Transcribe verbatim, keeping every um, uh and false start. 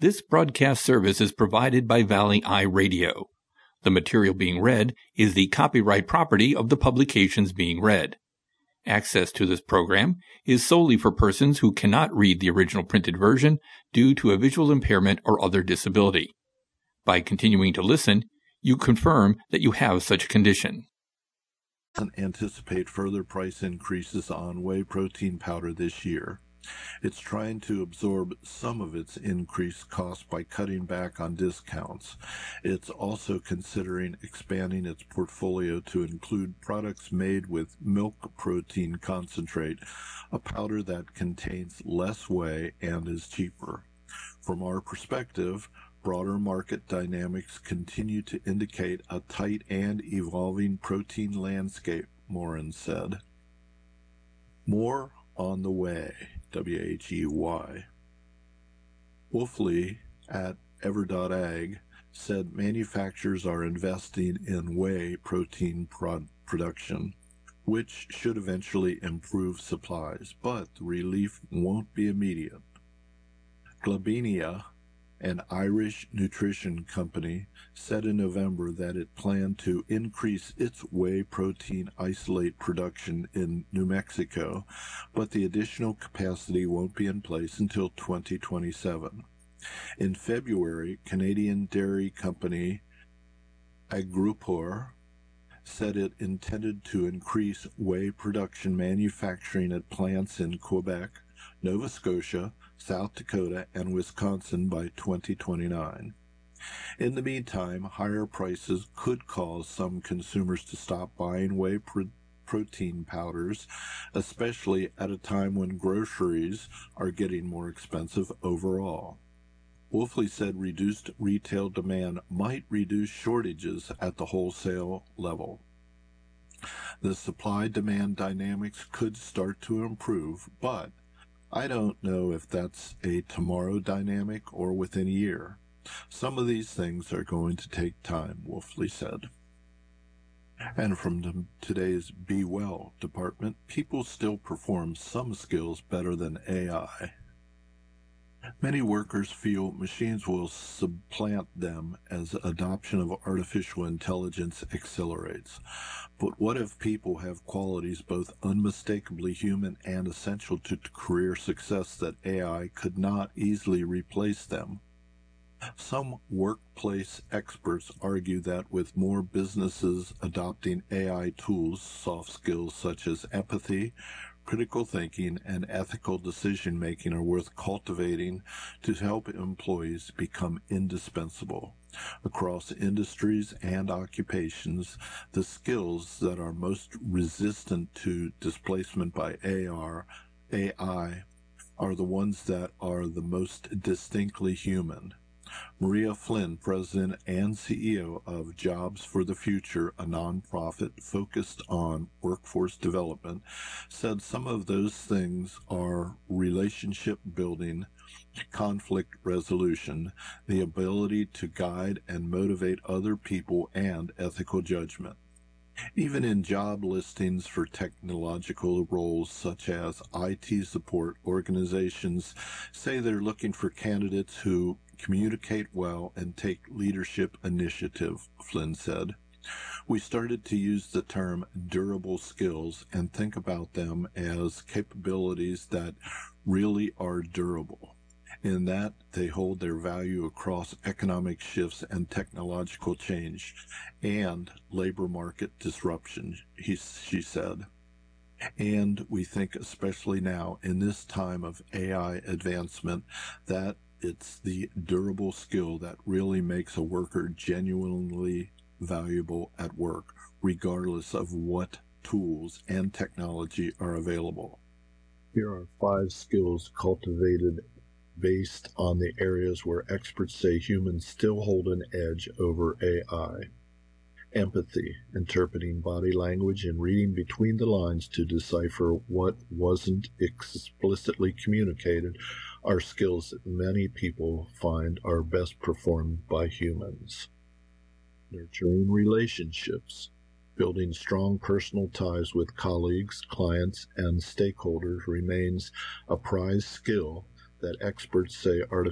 This broadcast service is provided by Valley Eye Radio. The material being read is the copyright property of the publications being read. Access to this program is solely for persons who cannot read the original printed version due to a visual impairment or other disability. By continuing to listen, you confirm that you have such a condition. Anticipate further price increases on whey protein powder this year. It's trying to absorb some of its increased costs by cutting back on discounts. It's also considering expanding its portfolio to include products made with milk protein concentrate, a powder that contains less whey and is cheaper. From our perspective, broader market dynamics continue to indicate a tight and evolving protein landscape, Morin said. More on the way, W H E Y. Wolfley at Ever dot Ag said manufacturers are investing in whey protein prod- production, which should eventually improve supplies, but the relief won't be immediate. Glabinia, an Irish nutrition company, said in November that it planned to increase its whey protein isolate production in New Mexico, but the additional capacity won't be in place until twenty twenty-seven. In February, Canadian dairy company Agripor said it intended to increase whey production manufacturing at plants in Quebec, Nova Scotia, South Dakota, and Wisconsin by twenty twenty-nine. In the meantime, higher prices could cause some consumers to stop buying whey pro- protein powders, especially at a time when groceries are getting more expensive overall. Wolfley said reduced retail demand might reduce shortages at the wholesale level. The supply-demand dynamics could start to improve, but I don't know if that's a tomorrow dynamic or within a year. Some of these things are going to take time, Wolfley said. And from the, today's Be Well department, people still perform some skills better than A I. Many workers feel machines will supplant them as adoption of artificial intelligence accelerates. But what if people have qualities both unmistakably human and essential to career success that A I could not easily replace them? Some workplace experts argue that with more businesses adopting A I tools, soft skills such as empathy, critical thinking, and ethical decision-making are worth cultivating to help employees become indispensable. Across industries and occupations, the skills that are most resistant to displacement by A I are the ones that are the most distinctly human. Maria Flynn, president and C E O of Jobs for the Future, a nonprofit focused on workforce development, said some of those things are relationship building, conflict resolution, the ability to guide and motivate other people, and ethical judgment. Even in job listings for technological roles such as I T support, organizations say they're looking for candidates who communicate well and take leadership initiative, Flynn said. We started to use the term durable skills and think about them as capabilities that really are durable, in that they hold their value across economic shifts and technological change and labor market disruption, he, she said. And we think especially now in this time of A I advancement that it's the durable skill that really makes a worker genuinely valuable at work, regardless of what tools and technology are available. Here are five skills cultivated based on the areas where experts say humans still hold an edge over A I. Empathy, interpreting body language and reading between the lines to decipher what wasn't explicitly communicated, are skills that many people find are best performed by humans. Nurturing relationships, building strong personal ties with colleagues, clients, and stakeholders remains a prized skill that experts say artificial